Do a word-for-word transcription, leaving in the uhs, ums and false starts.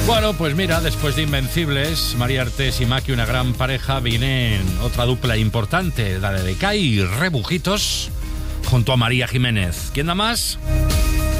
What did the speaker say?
Bueno, pues mira, después de Invencibles, María Artés y Maki, una gran pareja, viene otra dupla importante, la de Decay y Rebujitos, junto a María Jiménez. ¿Quién da más?